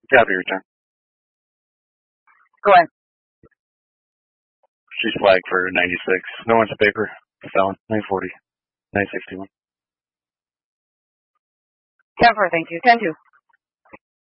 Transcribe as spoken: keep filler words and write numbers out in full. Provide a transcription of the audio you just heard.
Copy, return. Go ahead. She's flagged for ninety-six. No one's a paper. Felon. nine forty. nine sixty-one. ten four, thank you. ten two.